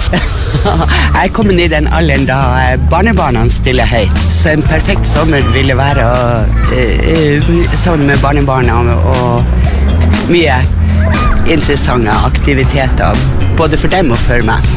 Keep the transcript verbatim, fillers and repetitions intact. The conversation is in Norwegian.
Jeg er kommet i den alderen da barnebarna stiller høyt, så en perfekt sommer ville være uh, sånn med barnebarna og mye interessante aktiviteter, både for dem og for meg.